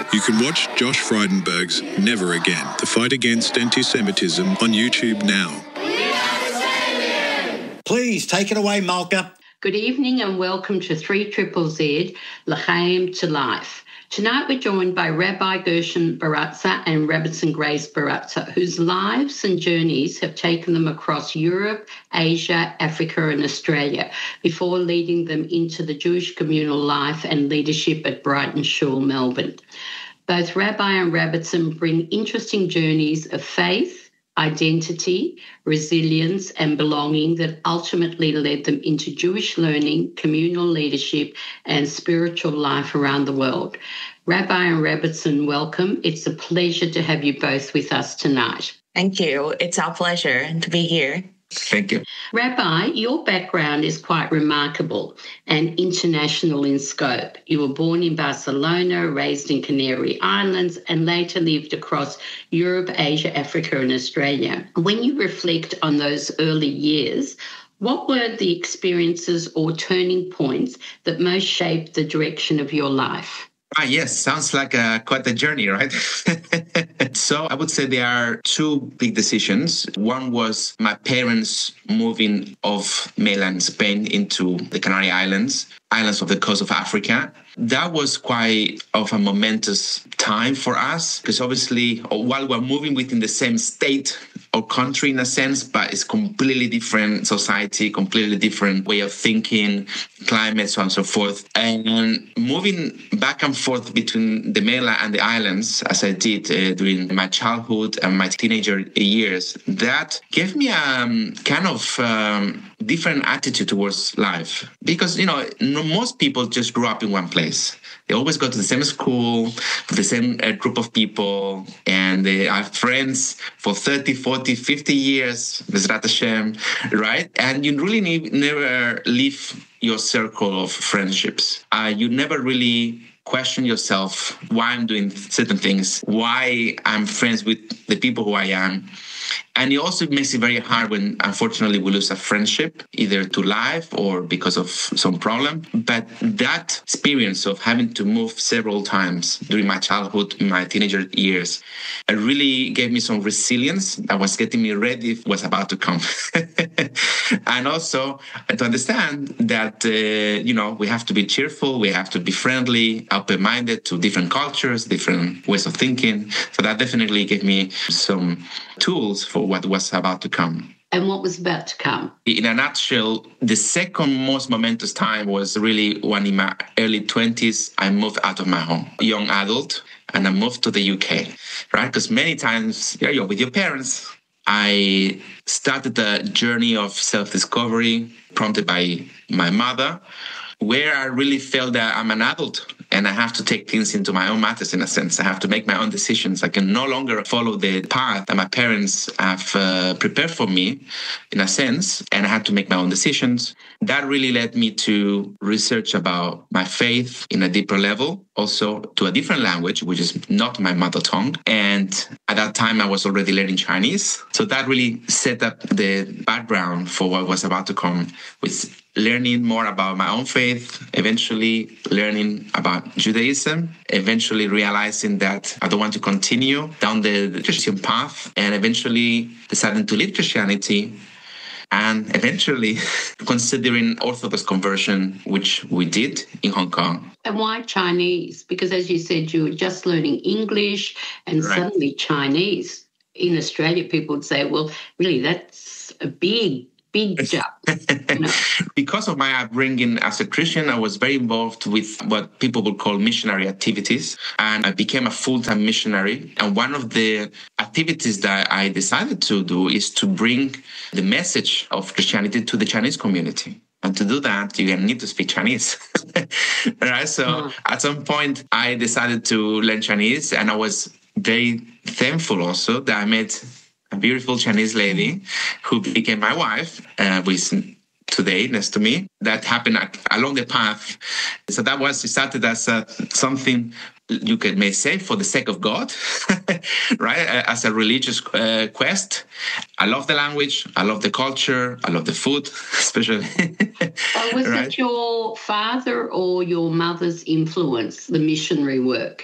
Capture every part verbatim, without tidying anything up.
You can watch Josh Frydenberg's Never Again, the fight against anti-Semitism on YouTube now. Please take it away, Malka. Good evening and welcome to three triple Z, L'chaim to Life. Tonight we're joined by Rabbi Gershon Baratza and Rebbetzin Grace Baratza, whose lives and journeys have taken them across Europe, Asia, Africa and Australia, before leading them into the Jewish communal life and leadership at Brighton Shul, Melbourne. Both Rabbi and Rebbetzin bring interesting journeys of faith, identity, resilience and belonging that ultimately led them into Jewish learning, communal leadership and spiritual life around the world. Rabbi and Rebbetzin, welcome. It's a pleasure to have you both with us tonight. Thank you. It's our pleasure to be here. Thank you. Rabbi, your background is quite remarkable and international in scope. You were born in Barcelona, raised in Canary Islands, and later lived across Europe, Asia, Africa, and Australia. When you reflect on those early years, what were the experiences or turning points that most shaped the direction of your life? Ah, yes, sounds like a, quite a journey, right? So I would say there are two big decisions. One was my parents moving of mainland Spain into the Canary Islands, islands of the coast of Africa. That was quite of a momentous time for us because obviously while we're moving within the same state or country in a sense, but it's completely different society, completely different way of thinking, climate, so on and so forth. And moving back and forth between the mainland and the islands, as I did uh, during my childhood and my teenager years, that gave me a um, kind of um, different attitude towards life. Because, you know, most people just grew up in one place. They always go to the same school, with the same uh, group of people, and they are friends for thirty, forty, fifty years, Bezrat Hashem, right? And you really need, never leave your circle of friendships. Uh, you never really question yourself why I'm doing certain things, why I'm friends with the people who I am. And it also makes it very hard when, unfortunately, we lose a friendship, either to life or because of some problem. But that experience of having to move several times during my childhood, my teenager years, it really gave me some resilience that was getting me ready for what's about to come. And also to understand that, uh, you know, we have to be cheerful, we have to be friendly, open-minded to different cultures, different ways of thinking. So that definitely gave me some tools for what was about to come. And what was about to come? In a nutshell, the second most momentous time was really when in my early twenties, I moved out of my home, young adult, and I moved to the U K, right? Because many times yeah, you're with your parents. I started a journey of self-discovery prompted by my mother, where I really felt that I'm an adult and I have to take things into my own matters in a sense. I have to make my own decisions. I can no longer follow the path that my parents have uh, prepared for me in a sense, and I had to make my own decisions. That really led me to research about my faith in a deeper level, also to a different language, which is not my mother tongue. And at that time, I was already learning Chinese. So that really set up the background for what was about to come, with learning more about my own faith, eventually learning about Judaism, eventually realizing that I don't want to continue down the Christian path, and eventually deciding to leave Christianity, and eventually considering Orthodox conversion, which we did in Hong Kong. And why Chinese? Because as you said, you were just learning English and right. Suddenly Chinese. In Australia, people would say, well, really, that's a big Big jump. You know? Because of my upbringing as a Christian, I was very involved with what people would call missionary activities. And I became a full-time missionary. And one of the activities that I decided to do is to bring the message of Christianity to the Chinese community. And to do that, you need to speak Chinese. Right? So mm. at some point, I decided to learn Chinese. And I was very thankful also that I met a beautiful Chinese lady who became my wife, uh, who is today next to me. That happened along the path. So that was, it started as a, something you could may say for the sake of God, right? As a religious uh, quest. I love the language. I love the culture. I love the food, especially. uh, was right? it your father or your mother's influence, the missionary work?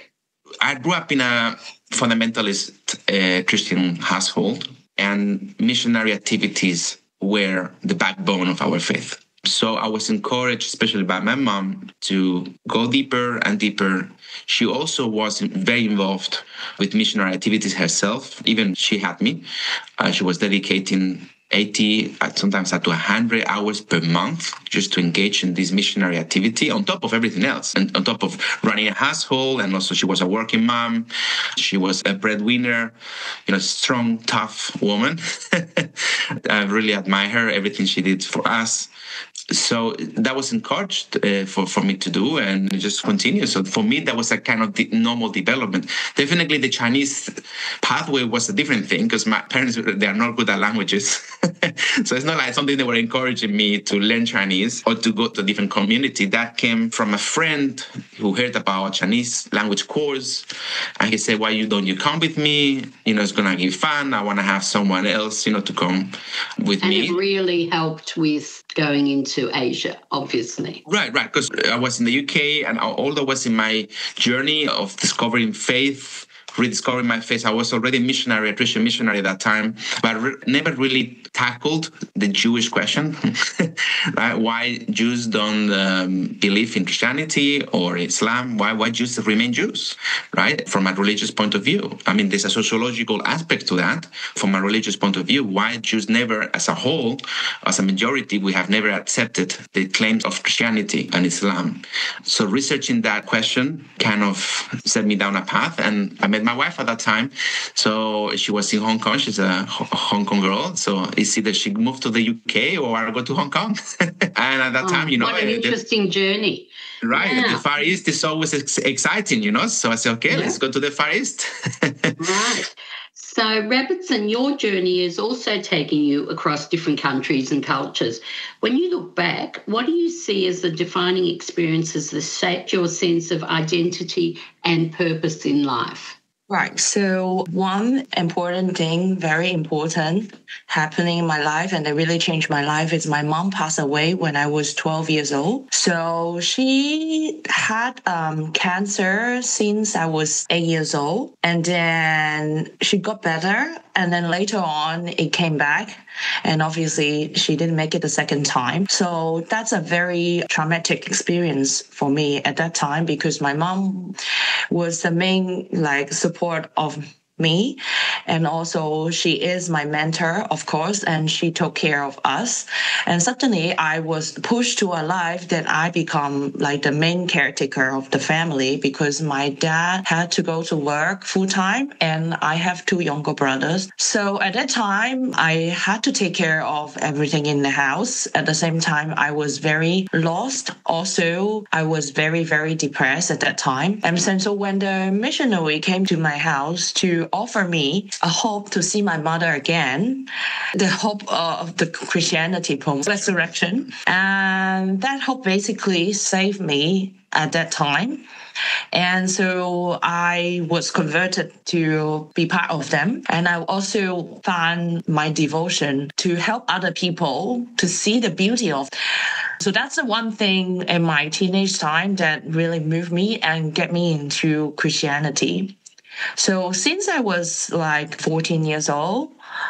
I grew up in a fundamentalist uh, Christian household, and missionary activities were the backbone of our faith. So I was encouraged, especially by my mom, to go deeper and deeper. She also was very involved with missionary activities herself. Even she had me. Uh, she was dedicating eighty, sometimes up to one hundred hours per month just to engage in this missionary activity on top of everything else, and on top of running a household. And also she was a working mom. She was a breadwinner, you know, strong, tough woman. I really admire her, everything she did for us. So that was encouraged uh, for, for me to do and just continue. So for me, that was a kind of de- normal development. Definitely the Chinese pathway was a different thing because my parents, they are not good at languages. So it's not like something they were encouraging me to learn Chinese or to go to a different community. That came from a friend who heard about a Chinese language course. And he said, why you don't you come with me? You know, it's going to be fun. I want to have someone else, you know, to come with and me. And it really helped with going into Asia, obviously. Right, right. Because I was in the U K, and although I was in my journey of discovering faith, rediscovering my faith, I was already a missionary, a Christian missionary at that time, but re- never really tackled the Jewish question, right? Why Jews don't um, believe in Christianity or Islam? Why why Jews remain Jews, right? From a religious point of view. I mean, there's a sociological aspect to that. From a religious point of view, why Jews never, as a whole, as a majority, we have never accepted the claims of Christianity and Islam. So researching that question kind of set me down a path, and I met my wife at that time. So she was in Hong Kong. She's a Hong Kong girl. So it's either she moved to the U K or I go to Hong Kong. And at that oh, time, you know, what an interesting the, journey. Right. Yeah. The Far East is always ex- exciting, you know. So I said, okay, yeah. let's go to the Far East. Right. So, Robertson, your journey is also taking you across different countries and cultures. When you look back, what do you see as the defining experiences that shaped your sense of identity and purpose in life? Right. So one important thing, very important, happening in my life, and that really changed my life, is my mom passed away when I was twelve years old. So she had um, cancer since I was eight years old. And then she got better. And then later on, it came back. And obviously, she didn't make it the second time. So that's a very traumatic experience for me at that time, because my mom was the main like support of me. And also she is my mentor, of course, and she took care of us. And suddenly I was pushed to a life that I become like the main caretaker of the family, because my dad had to go to work full time and I have two younger brothers. So at that time, I had to take care of everything in the house. At the same time, I was very lost. Also, I was very, very depressed at that time. And so when the missionary came to my house to offer me a hope to see my mother again, the hope of the Christianity resurrection. And that hope basically saved me at that time. And so I was converted to be part of them. And I also found my devotion to help other people to see the beauty of. So that's the one thing in my teenage time that really moved me and get me into Christianity. So since I was like fourteen years old,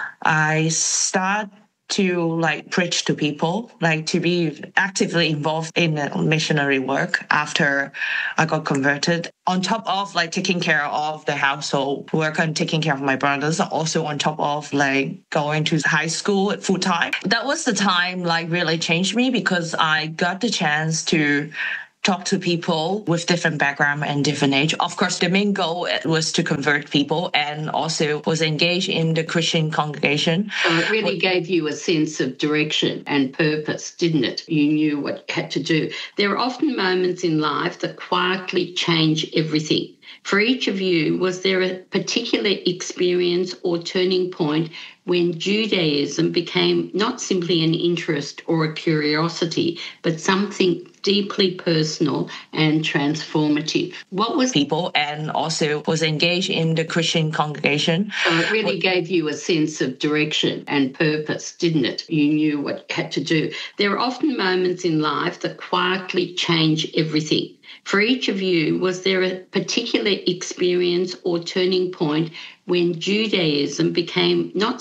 I started to like preach to people, like to be actively involved in missionary work after I got converted. On top of like taking care of the household work and taking care of my brothers, also on top of like going to high school at full time. That was the time like really changed me, because I got the chance to talk to people with different background and different age. Of course, the main goal was to convert people, and also was engaged in the Christian congregation. So it really gave you a sense of direction and purpose, didn't it? You knew what you had to do. There are often moments in life that quietly change everything. For each of you, was there a particular experience or turning point when Judaism became not simply an interest or a curiosity, but something deeply personal and transformative? What was people, and also was engaged in the Christian congregation. So it really gave you a sense of direction and purpose, didn't it? You knew what you had to do. There are often moments in life that quietly change everything. For each of you, was there a particular experience or turning point when Judaism became not